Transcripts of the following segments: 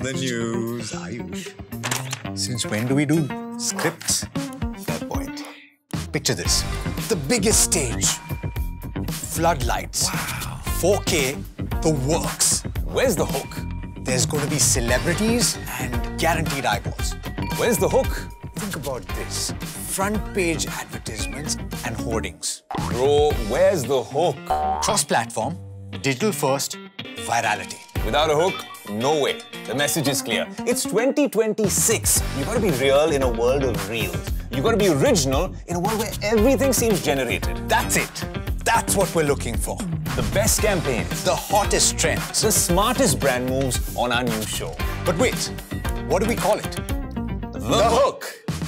the news, Ayush. Since when do we do scripts? Fair point. Picture this. The biggest stage. Floodlights. Wow. 4K, the works. Where's the hook? There's going to be celebrities and guaranteed eyeballs. Where's the hook? Think about this. Front page advertisements and hoardings. Bro, where's the hook? Cross-platform, digital first, virality. Without a hook, no way. The message is clear. It's 2026. You gotta be real in a world of reels. You gotta be original in a world where everything seems generated. That's it. That's what we're looking for. The best campaigns. The hottest trends. The smartest brand moves on our new show. But wait, what do we call it? The Hook.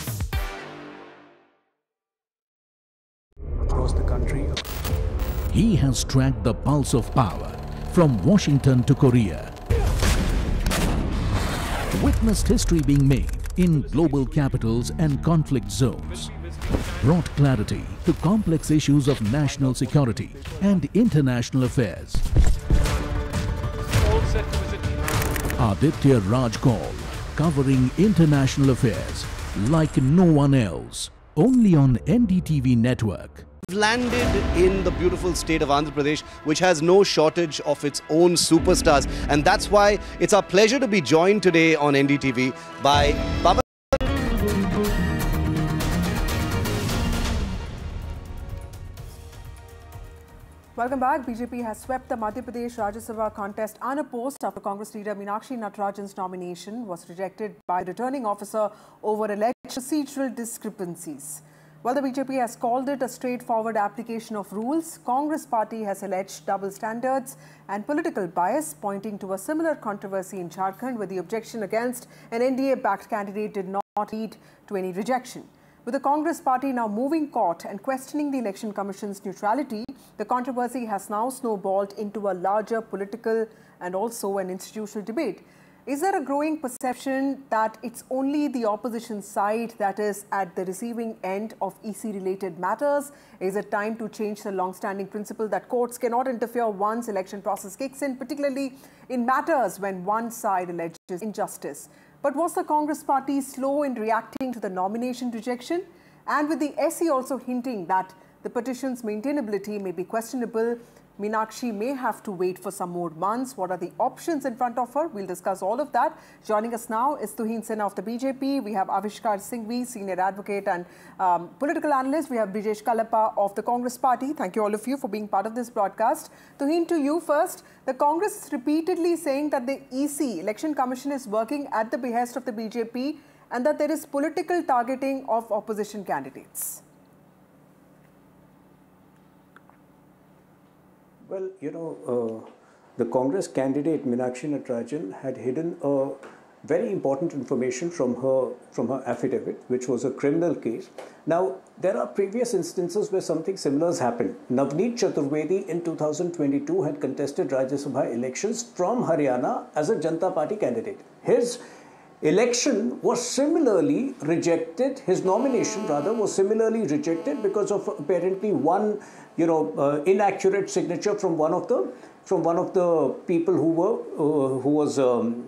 Across the country. He has tracked the pulse of power from Washington to Korea. Witnessed history being made in global capitals and conflict zones. Brought clarity to complex issues of national security and international affairs. Aditya Raj Kaul, covering international affairs like no one else, only on NDTV network. Landed in the beautiful state of Andhra Pradesh, which has no shortage of its own superstars, and that's why it's our pleasure to be joined today on NDTV by Baba. Welcome back. BJP has swept the Madhya Pradesh Rajya Sabha contest unopposed after Congress leader Meenakshi Natarajan's nomination was rejected by the returning officer over alleged procedural discrepancies. While the BJP has called it a straightforward application of rules, Congress party has alleged double standards and political bias, pointing to a similar controversy in Jharkhand where the objection against an NDA-backed candidate did not lead to any rejection. With the Congress party now moving court and questioning the Election Commission's neutrality, the controversy has now snowballed into a larger political and also an institutional debate. Is there a growing perception that it's only the opposition side that is at the receiving end of EC-related matters? Is it time to change the long-standing principle that courts cannot interfere once election process kicks in, particularly in matters when one side alleges injustice? But was the Congress party slow in reacting to the nomination rejection? And with the SC also hinting that the petition's maintainability may be questionable, Meenakshi may have to wait for some more months. What are the options in front of her? We'll discuss all of that. Joining us now is Tuhin Sinha of the BJP. We have Avishkar Singhvi, senior advocate and political analyst. We have Brijesh Kalappa of the Congress party. Thank you all of you for being part of this broadcast. Tuhin, to you first. The Congress is repeatedly saying that the EC, Election Commission, is working at the behest of the BJP and that there is political targeting of opposition candidates. Well, the Congress candidate Meenakshi Natarajan had hidden a very important information from her affidavit, which was a criminal case. Now, there are previous instances where something similar has happened. Navneet Chaturvedi in 2022 had contested Rajya Sabha elections from Haryana as a Janata Party candidate. His election was similarly rejected, his nomination rather was similarly rejected because of apparently one inaccurate signature from one of the people who was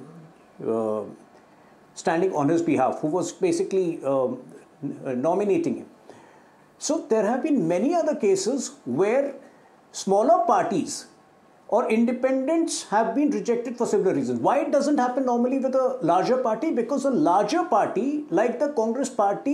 standing on his behalf, who was basically nominating him. So there have been many other cases where smaller parties or independents have been rejected for similar reasons. Why it doesn't happen normally with a larger party? Because a larger party, like the Congress party,